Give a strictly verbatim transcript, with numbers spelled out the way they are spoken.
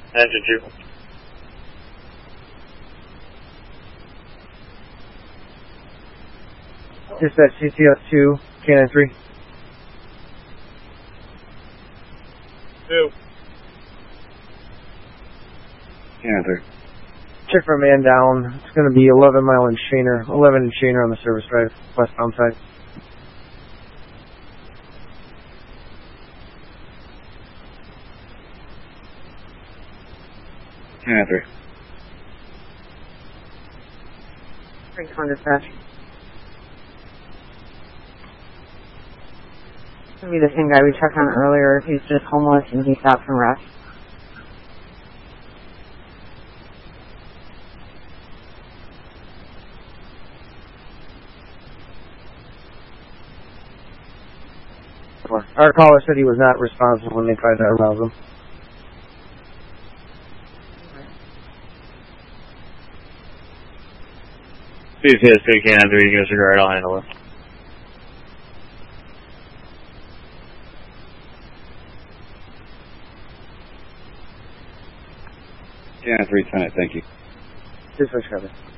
Engine two. Dispatch C C S two, Canine three. Two. Canine three. Check for a man down. It's going to be eleven mile in Shaner, eleven in Shaner on the service drive, westbound side. Canine three. Three one dispatch. It's going to be the same guy we checked on earlier. He's just homeless and he stopped from rest. Our caller said he was not responsible when they tried to arouse him. C C S two, Canine three, you guys are right, I'll handle it. Canine three, ten, thank you. Dispatch cover.